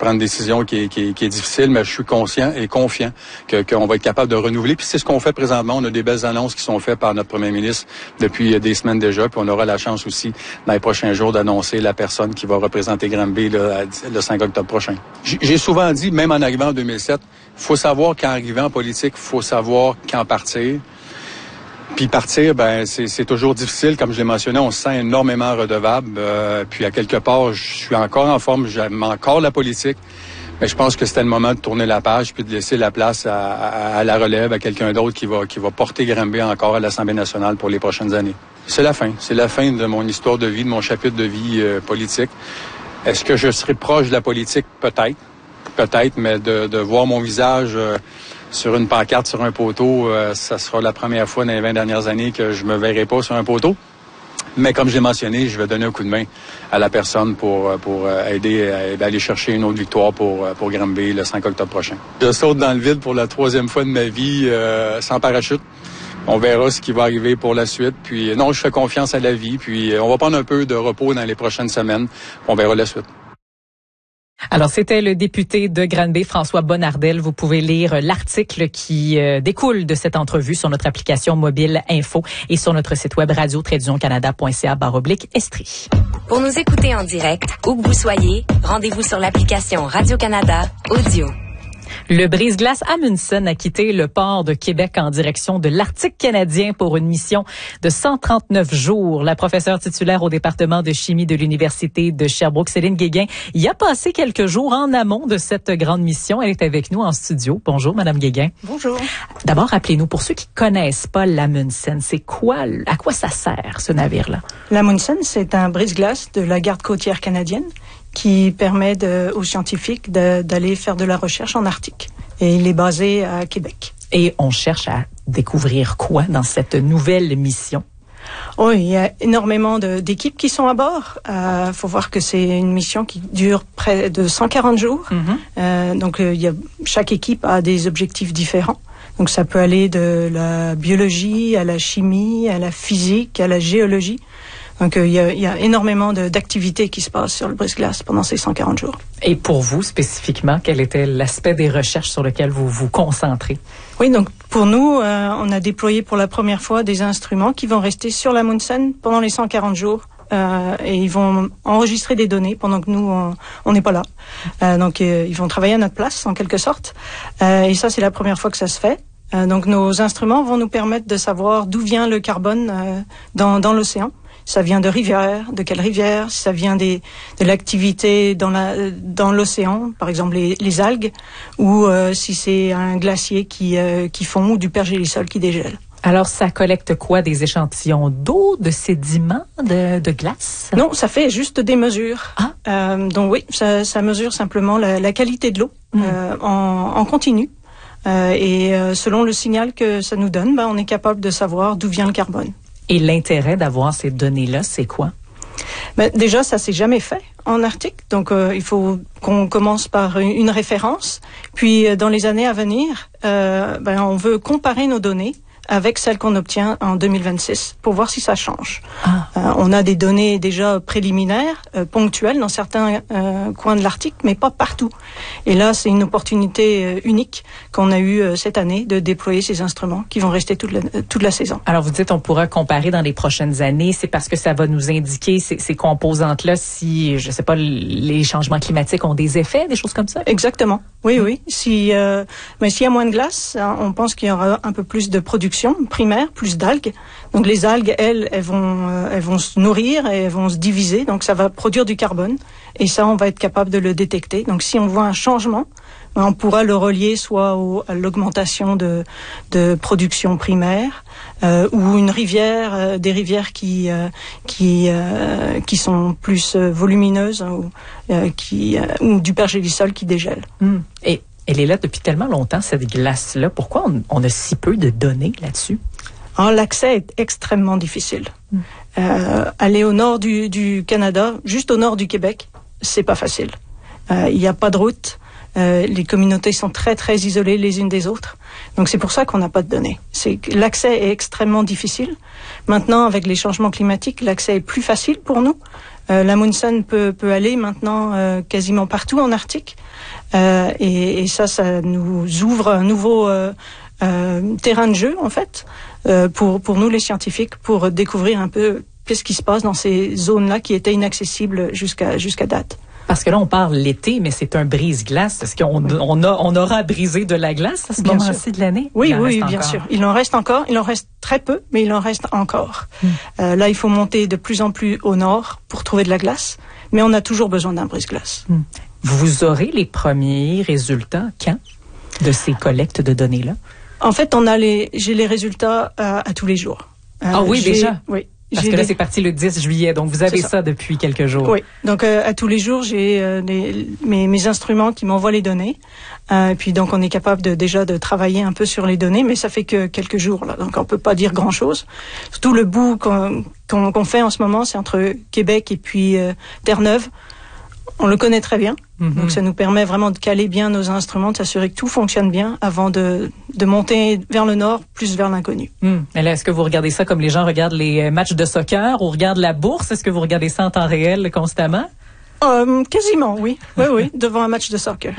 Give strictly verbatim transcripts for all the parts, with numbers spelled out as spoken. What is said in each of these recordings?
prends une décision qui est, qui est, qui est difficile, mais je suis conscient et confiant que, qu'on va être capable de renouveler. Puis c'est ce qu'on fait présentement. On a des belles annonces qui sont faites par notre premier ministre depuis des semaines déjà. Puis on aura la chance aussi, dans les prochains jours, d'annoncer la personne qui va représenter Granby là, le cinq octobre prochain. J'ai souvent dit, même en arrivant en deux mille sept, il faut savoir qu'en arrivant en politique, il faut savoir quand partir. Puis partir, ben c'est, c'est toujours difficile. Comme je l'ai mentionné, on se sent énormément redevable. Euh, puis à quelque part, je suis encore en forme, j'aime encore la politique. Mais je pense que c'était le moment de tourner la page puis de laisser la place à, à, à la relève, à quelqu'un d'autre qui va qui va porter Granby encore à l'Assemblée nationale pour les prochaines années. C'est la fin. C'est la fin de mon histoire de vie, de mon chapitre de vie euh, politique. Est-ce que je serai proche de la politique? Peut-être. Peut-être, mais de, de voir mon visage euh, sur une pancarte, sur un poteau, euh, ça sera la première fois dans les vingt dernières années que je me verrai pas sur un poteau. Mais comme je l'ai mentionné, je vais donner un coup de main à la personne pour pour aider à aller chercher une autre victoire pour pour Granby le cinq octobre prochain. Je saute dans le vide pour la troisième fois de ma vie euh, sans parachute. On verra ce qui va arriver pour la suite. Puis non, je fais confiance à la vie. Puis on va prendre un peu de repos dans les prochaines semaines. On verra la suite. Alors, c'était le député de Granby, François Bonnardel. Vous pouvez lire l'article qui euh, découle de cette entrevue sur notre application mobile Info et sur notre site web radio tiret canada point c a barre oblique Estrie. Pour nous écouter en direct, où que vous soyez, rendez-vous sur l'application Radio-Canada Audio. Le brise-glace Amundsen a quitté le port de Québec en direction de l'Arctique canadien pour une mission de cent trente-neuf jours. La professeure titulaire au département de chimie de l'Université de Sherbrooke, Céline Guéguin, y a passé quelques jours en amont de cette grande mission. Elle est avec nous en studio. Bonjour, Madame Guéguin. Bonjour. D'abord, rappelez-nous, pour ceux qui connaissent pas l'Amundsen, c'est quoi, à quoi ça sert, ce navire-là? L'Amundsen, c'est un brise-glace de la garde côtière canadienne qui permet de, aux scientifiques de, d'aller faire de la recherche en Arctique. Et il est basé à Québec. Et on cherche à découvrir quoi dans cette nouvelle mission? Oh, il y a énormément de, d'équipes qui sont à bord. Il euh, faut voir que c'est une mission qui dure près de cent quarante jours. Mm-hmm. Euh, donc, euh, il y a, chaque équipe a des objectifs différents. Donc, ça peut aller de la biologie à la chimie, à la physique, à la géologie. Donc, il y a, il y a énormément de, d'activités qui se passent sur le brise-glace pendant ces cent quarante jours. Et pour vous, spécifiquement, quel était l'aspect des recherches sur lequel vous vous concentrez? Oui, donc pour nous, euh, on a déployé pour la première fois des instruments qui vont rester sur l'Amundsen pendant les cent quarante jours. Euh, et ils vont enregistrer des données pendant que nous, on n'est pas là. Euh, donc, euh, ils vont travailler à notre place, en quelque sorte. Euh, et ça, c'est la première fois que ça se fait. Euh, donc, nos instruments vont nous permettre de savoir d'où vient le carbone euh, dans, dans l'océan. Ça vient de rivières, de quelle rivière, ça vient des, de l'activité dans, la, dans l'océan, par exemple les, les algues, ou euh, si c'est un glacier qui, euh, qui fond ou du pergélisol qui dégèle. Alors, ça collecte quoi? Des échantillons d'eau, de sédiments, de, de glace? Non, ça fait juste des mesures. Ah. Euh, donc oui, ça, ça mesure simplement la, la qualité de l'eau mmh. euh, en, en continu. Euh, et euh, selon le signal que ça nous donne, ben, on est capable de savoir d'où vient le carbone. Et l'intérêt d'avoir ces données-là, c'est quoi? Ben, déjà, ça s'est jamais fait en Arctique. Donc, euh, il faut qu'on commence par une, une référence. Puis, euh, dans les années à venir, euh, ben, on veut comparer nos données avec celles qu'on obtient en deux mille vingt-six pour voir si ça change. Ah. Euh, on a des données déjà préliminaires, euh, ponctuelles dans certains euh, coins de l'Arctique, mais pas partout. Et là, c'est une opportunité euh, unique qu'on a eue euh, cette année de déployer ces instruments qui vont rester toute la, euh, toute la saison. Alors, vous dites on pourra comparer dans les prochaines années. C'est parce que ça va nous indiquer ces, ces composantes-là si, je sais pas, les changements climatiques ont des effets, des choses comme ça? Exactement. Oui, oui. Si, euh, mais s'il y a moins de glace, hein, on pense qu'il y aura un peu plus de production primaire, plus d'algues. Donc les algues, elles, elles vont, euh, elles vont se nourrir et elles vont se diviser. Donc ça va produire du carbone. Et ça, on va être capable de le détecter. Donc si on voit un changement, on pourra le relier soit au, à l'augmentation de, de production primaire euh, ou une rivière, euh, des rivières qui, euh, qui, euh, qui sont plus euh, volumineuses ou, euh, qui, euh, ou du pergélisol qui dégèle. Mmh. Et elle est là depuis tellement longtemps, cette glace-là. Pourquoi on, on a si peu de données là-dessus? Alors, l'accès est extrêmement difficile. Mm. Euh, aller au nord du, du Canada, juste au nord du Québec, c'est pas facile. Il euh, n'y a pas de route. Euh, les communautés sont très très isolées les unes des autres. Donc c'est pour ça qu'on n'a pas de données. C'est que l'accès est extrêmement difficile. Maintenant, avec les changements climatiques, l'accès est plus facile pour nous. Euh, la Munson peut peut aller maintenant euh, quasiment partout en Arctique. Euh, et, et ça, ça nous ouvre un nouveau euh, euh, terrain de jeu en fait euh, pour pour nous les scientifiques pour découvrir un peu qu'est-ce qui se passe dans ces zones-là qui étaient inaccessibles jusqu'à jusqu'à date. Parce que là, on parle l'été, mais c'est un brise-glace. Est-ce qu'on oui. on a, on aura brisé de la glace à ce bien moment-ci sûr. de l'année? Oui, oui, bien encore. sûr. Il en reste encore. Il en reste très peu, mais il en reste encore. Hmm. Euh, là, il faut monter de plus en plus au nord pour trouver de la glace, mais on a toujours besoin d'un brise-glace. Hmm. Vous aurez les premiers résultats quand de ces collectes de données-là? En fait, on a les, j'ai les résultats euh, à tous les jours. Euh, ah oui, déjà? Oui. Parce que là, c'est parti le dix juillet, donc vous avez ça. ça depuis quelques jours. Oui, donc euh, à tous les jours, j'ai euh, les, mes, mes instruments qui m'envoient les données. Euh, et puis donc, on est capable de, déjà de travailler un peu sur les données, mais ça fait que quelques jours, là, donc on peut pas dire grand-chose. Surtout le bout qu'on, qu'on, qu'on fait en ce moment, c'est entre Québec et puis euh, Terre-Neuve. On le connaît très bien, mm-hmm. donc ça nous permet vraiment de caler bien nos instruments, de s'assurer que tout fonctionne bien avant de, de monter vers le nord, plus vers l'inconnu. Mm. Mais là, est-ce que vous regardez ça comme les gens regardent les matchs de soccer ou regardent la bourse? Est-ce que vous regardez ça en temps réel constamment? Euh, quasiment, oui. Oui, oui, devant un match de soccer.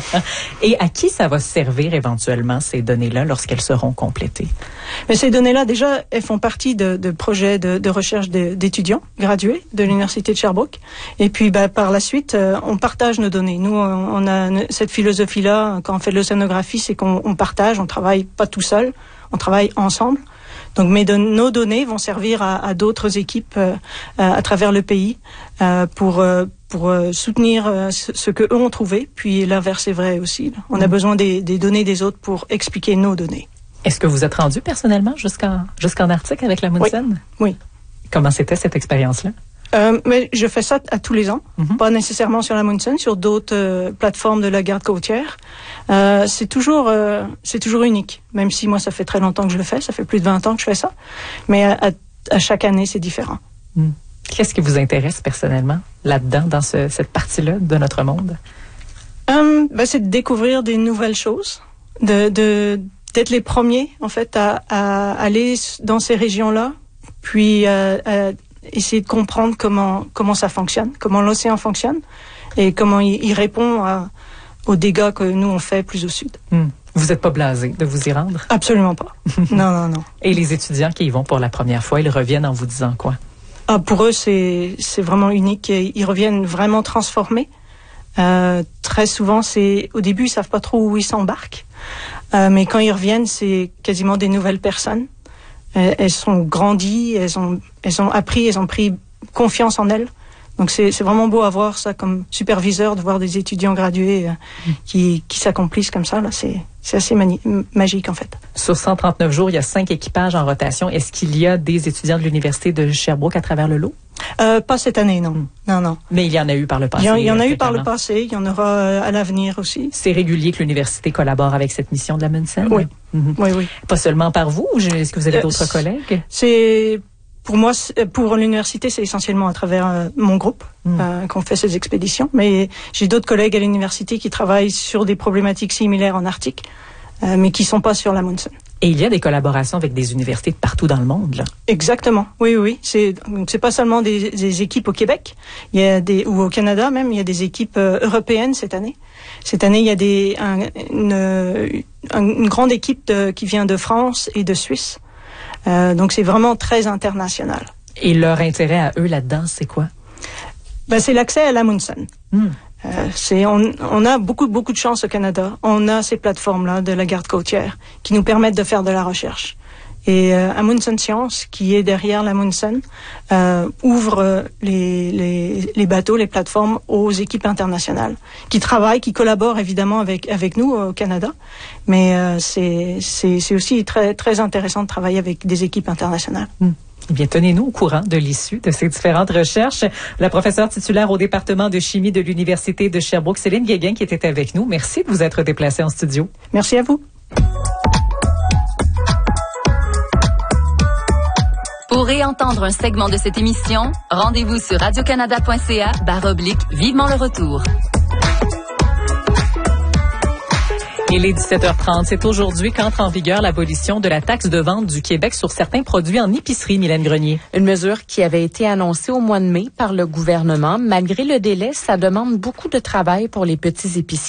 Et à qui ça va servir éventuellement, ces données-là, lorsqu'elles seront complétées? Mais ces données-là, déjà, elles font partie de, de projets de, de recherche de, d'étudiants gradués de l'Université de Sherbrooke. Et puis, bah, par la suite, euh, on partage nos données. Nous, on, on a cette philosophie-là, quand on fait de l'océanographie, c'est qu'on on partage, on travaille pas tout seul, on travaille ensemble. Donc, mes don- nos données vont servir à, à d'autres équipes euh, à travers le pays euh, pour euh, pour euh, soutenir euh, ce, ce que eux ont trouvé. Puis l'inverse est vrai aussi. Là. On mmh. a besoin des, des données des autres pour expliquer nos données. Est-ce que vous êtes rendu personnellement jusqu'en jusqu'en Arctique avec la Munson? Oui. oui. Comment c'était cette expérience-là? Euh, mais je fais ça à tous les ans, mm-hmm. pas nécessairement sur la Munson, sur d'autres euh, plateformes de la garde côtière. Euh, c'est toujours, euh, c'est toujours unique. Même si moi, ça fait très longtemps que je le fais, ça fait plus de vingt ans que je fais ça. Mais à, à, à chaque année, c'est différent. Mm. Qu'est-ce qui vous intéresse personnellement là-dedans, dans ce, cette partie-là de notre monde? Euh, ben, c'est de découvrir des nouvelles choses, de, de d'être les premiers en fait à, à aller dans ces régions-là, puis à, à essayer de comprendre comment comment ça fonctionne, comment l'océan fonctionne et comment il, il répond à, aux dégâts que nous on fait plus au sud. Hmm. Vous n'êtes pas blasé de vous y rendre? Absolument pas. non, non, non. Et les étudiants qui y vont pour la première fois, ils reviennent en vous disant quoi? Ah, pour eux, c'est c'est vraiment unique. Ils reviennent vraiment transformés. Euh, très souvent, c'est au début, ils savent pas trop où ils s'embarquent, euh, mais quand ils reviennent, c'est quasiment des nouvelles personnes. Euh, elles sont grandies, elles ont elles ont appris, elles ont pris confiance en elles. Donc c'est c'est vraiment beau à voir ça comme superviseur, de voir des étudiants gradués euh, mmh. qui qui s'accomplissent comme ça. Là, c'est c'est assez mani- magique en fait. Sur cent trente-neuf jours, il y a cinq équipages en rotation. Est-ce qu'il y a des étudiants de l'université de Sherbrooke à travers le lot? Euh, pas cette année, non. Mmh. Non, non. Mais il y en a eu par le passé. Il y en, il y en a eu par le passé. Il y en aura euh, à l'avenir aussi. C'est régulier que l'université collabore avec cette mission de la Munson? Oui. Mmh. Oui, oui. Pas seulement par vous? Est-ce que vous avez euh, d'autres collègues? C'est Pour moi, pour l'université, c'est essentiellement à travers euh, mon groupe mmh. euh, qu'on fait ces expéditions. Mais j'ai d'autres collègues à l'université qui travaillent sur des problématiques similaires en Arctique, euh, mais qui sont pas sur la Munson. Et il y a des collaborations avec des universités de partout dans le monde, là. Exactement. Oui, oui. C'est donc c'est pas seulement des, des équipes au Québec, il y a des ou au Canada même. Il y a des équipes euh, européennes cette année. Cette année, il y a des un, une, une grande équipe de, qui vient de France et de Suisse. Euh, donc c'est vraiment très international. Et leur intérêt à eux là-dedans, c'est quoi? Ben c'est l'accès à la Munson. Mm. Euh, c'est on, on a beaucoup beaucoup de chance au Canada. On a ces plateformes-là de la garde côtière qui nous permettent de faire de la recherche. Et euh, Amundsen Science, qui est derrière la Munson, euh, ouvre euh, les, les, les bateaux, les plateformes aux équipes internationales qui travaillent, qui collaborent évidemment avec avec nous au Canada. Mais euh, c'est c'est c'est aussi très très intéressant de travailler avec des équipes internationales. Mm. Eh bien, tenez-nous au courant de l'issue de ces différentes recherches. La professeure titulaire au département de chimie de l'Université de Sherbrooke, Céline Guéguin, qui était avec nous. Merci de vous être déplacée en studio. Merci à vous. Pour réentendre un segment de cette émission, rendez-vous sur radiocanada point c a barre oblique vivement le retour. Il est dix-sept heures trente. C'est aujourd'hui qu'entre en vigueur l'abolition de la taxe de vente du Québec sur certains produits en épicerie, Mylène Grenier. Une mesure qui avait été annoncée au mois de mai par le gouvernement. Malgré le délai, ça demande beaucoup de travail pour les petits épiciers.